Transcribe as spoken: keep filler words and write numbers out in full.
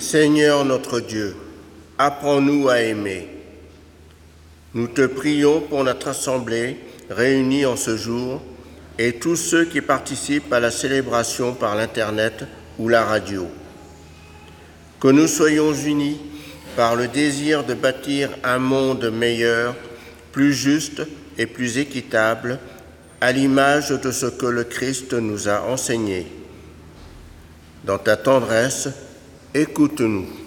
Seigneur notre Dieu, apprends-nous à aimer. Nous te prions pour notre assemblée réunie en ce jour et tous ceux qui participent à la célébration par l'Internet ou la radio. Que nous soyons unis par le désir de bâtir un monde meilleur, plus juste et plus équitable, à l'image de ce que le Christ nous a enseigné. Dans ta tendresse, écoute-nous.